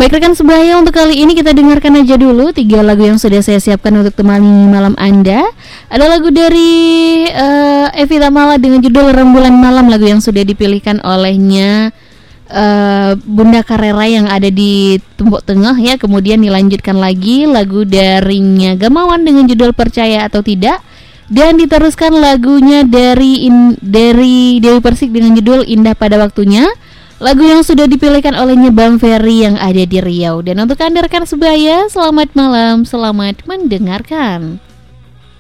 Baik rekan sebaya, untuk kali ini kita dengarkan aja dulu 3 lagu yang sudah saya siapkan untuk temani malam Anda. Ada lagu dari Evi Tamala dengan judul Rembulan Malam, lagu yang sudah dipilihkan olehnya Bunda Karera yang ada di Tumpuk Tengah ya. Kemudian dilanjutkan lagi lagu darinya Gamawan dengan judul Percaya atau Tidak. Dan diteruskan lagunya dari Dewi Persik dengan judul Indah Pada Waktunya, lagu yang sudah dipilihkan olehnya Bang Ferry yang ada di Riau. Dan untuk Anda rekan sebaya, selamat malam, selamat mendengarkan.